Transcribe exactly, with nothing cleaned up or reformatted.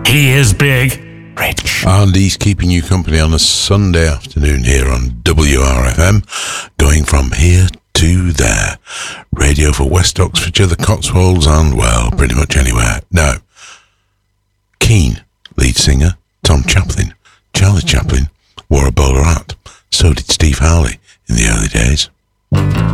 He is big. Rich. And he's keeping you company on a Sunday afternoon here on W R F M, going from here to there. Radio for West Oxfordshire, the Cotswolds, and, well, pretty much anywhere. Now, Keane, lead singer, Tom Chaplin, Charlie Chaplin, wore a bowler hat. So did Steve Howley in the early days.